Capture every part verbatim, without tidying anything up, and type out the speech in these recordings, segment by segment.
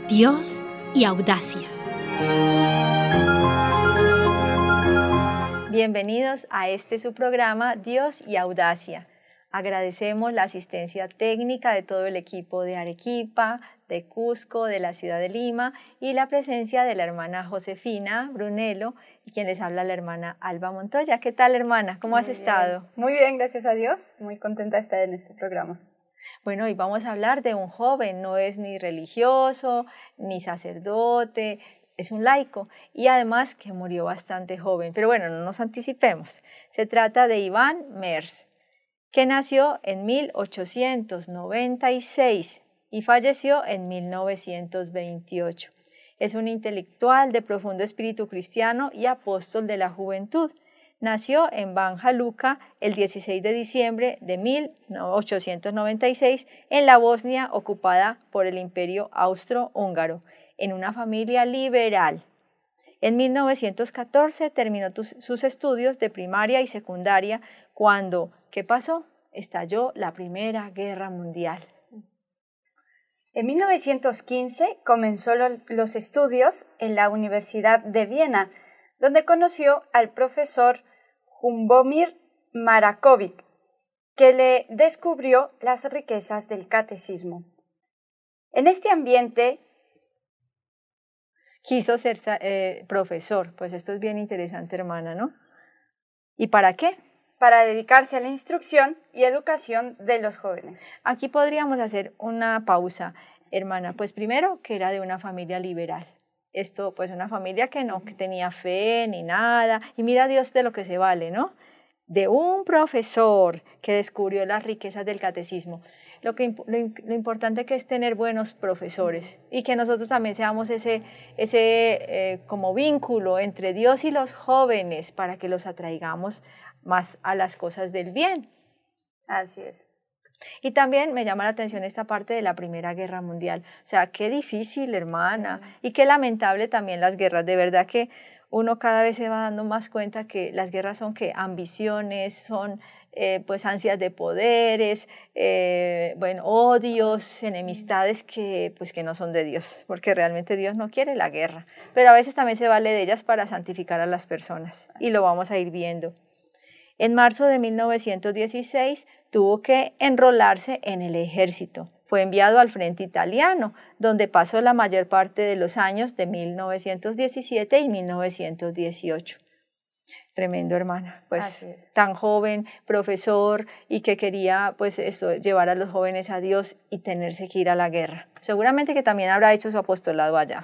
Dios y audacia. Bienvenidos a este su programa Dios y audacia. Agradecemos la asistencia técnica de todo el equipo de Arequipa, de Cusco, de la ciudad de Lima y la presencia de la hermana Josefina Brunello y quien les habla la hermana Alba Montoya. ¿Qué tal, hermana? ¿Cómo Muy has bien. estado? Muy bien, gracias a Dios. Muy contenta de estar en este programa. Bueno, hoy vamos a hablar de un joven, no es ni religioso, ni sacerdote, es un laico y además que murió bastante joven. Pero bueno, no nos anticipemos. Se trata de Iván Mers, que nació en mil ochocientos noventa y seis y falleció en mil novecientos veintiocho. Es un intelectual de profundo espíritu cristiano y apóstol de la juventud. Nació en Banja Luka el dieciséis de diciembre de mil ochocientos noventa y seis en la Bosnia ocupada por el Imperio Austrohúngaro, en una familia liberal. En mil novecientos catorce terminó tus, sus estudios de primaria y secundaria cuando, ¿qué pasó? Estalló la Primera Guerra Mundial. En mil novecientos quince comenzó lo, los estudios en la Universidad de Viena, donde conoció al profesor Ljubomir Marakovic, que le descubrió las riquezas del catecismo. En este ambiente quiso ser eh, profesor. Pues esto es bien interesante, hermana, ¿no? ¿Y para qué? Para dedicarse a la instrucción y educación de los jóvenes. Aquí podríamos hacer una pausa, hermana. Pues primero, que era de una familia liberal. Esto, pues una familia que no que tenía fe ni nada. Y mira Dios de lo que se vale, ¿no? De un profesor que descubrió las riquezas del catecismo. Lo, que, lo, lo importante que es tener buenos profesores y que nosotros también seamos ese, ese eh, como vínculo entre Dios y los jóvenes para que los atraigamos más a las cosas del bien. Así es. Y también me llama la atención esta parte de la Primera Guerra Mundial. O sea, qué difícil, hermana, sí. Y qué lamentable también las guerras. De verdad que uno cada vez se va dando más cuenta que las guerras son que ambiciones, son eh, pues ansias de poderes, eh, bueno, odios, enemistades que pues que no son de Dios, porque realmente Dios no quiere la guerra. Pero a veces también se vale de ellas para santificar a las personas y lo vamos a ir viendo. En marzo de mil novecientos dieciséis tuvo que enrolarse en el ejército. Fue enviado al frente italiano, donde pasó la mayor parte de los años de mil novecientos diecisiete y mil novecientos dieciocho. Tremendo, hermana, pues tan joven, profesor y que quería pues esto, llevar a los jóvenes a Dios y tenerse que ir a la guerra. Seguramente que también habrá hecho su apostolado allá.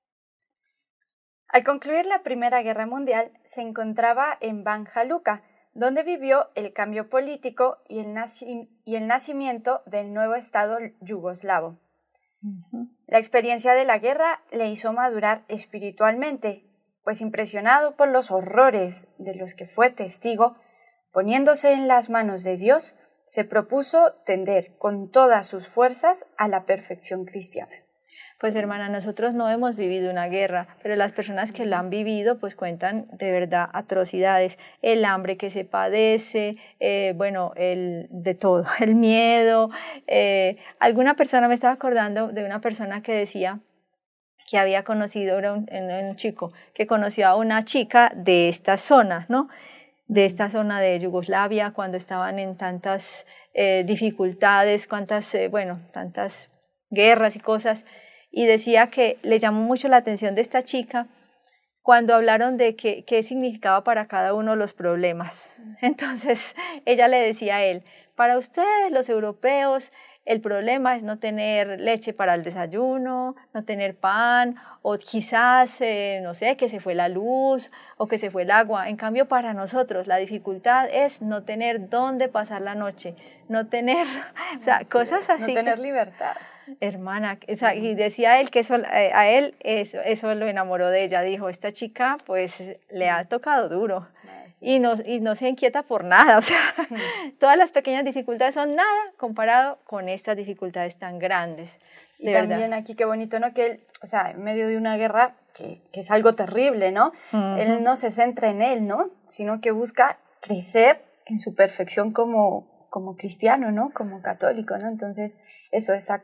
Al concluir la Primera Guerra Mundial, se encontraba en Banja Luka, donde vivió el cambio político y el, naci y el nacimiento del nuevo Estado yugoslavo. Uh-huh. La experiencia de la guerra le hizo madurar espiritualmente, pues impresionado por los horrores de los que fue testigo, poniéndose en las manos de Dios, se propuso tender con todas sus fuerzas a la perfección cristiana. Pues hermana, nosotros no hemos vivido una guerra, pero las personas que la han vivido pues cuentan de verdad atrocidades, el hambre que se padece, eh, bueno, el, de todo, el miedo. Eh, alguna persona, me estaba acordando de una persona que decía que había conocido, era un, un chico, que conoció a una chica de esta zona, ¿no? De esta zona de Yugoslavia, cuando estaban en tantas eh, dificultades, cuantas, eh, bueno, tantas guerras y cosas. Y decía que le llamó mucho la atención de esta chica cuando hablaron de qué, qué significaba para cada uno los problemas. Entonces ella le decía a él, para ustedes los europeos el problema es no tener leche para el desayuno, no tener pan, o quizás, eh, no sé, que se fue la luz o que se fue el agua. En cambio, para nosotros la dificultad es no tener dónde pasar la noche, no tener, o sea, así cosas es, así. No tener que, libertad. Hermana, o sea, y decía él que eso, eh, a él eso, eso lo enamoró de ella. Dijo, esta chica pues le ha tocado duro. Y no, y no se inquieta por nada, o sea, todas las pequeñas dificultades son nada comparado con estas dificultades tan grandes. Y también verdad. Aquí qué bonito, ¿no? Que él, o sea, en medio de una guerra, que, que es algo terrible, ¿no? Uh-huh. Él no se centra en él, ¿no? Sino que busca crecer en su perfección como, como cristiano, ¿no? Como católico, ¿no? Entonces, eso es